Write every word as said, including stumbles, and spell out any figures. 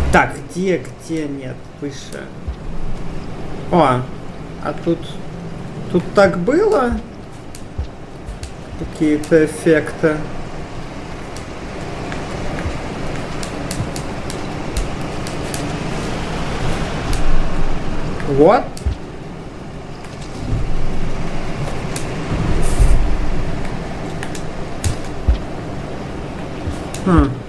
Так, где, где? Нет, выше. О, а тут... Тут так было? Какие-то эффекты. Вот. Хм.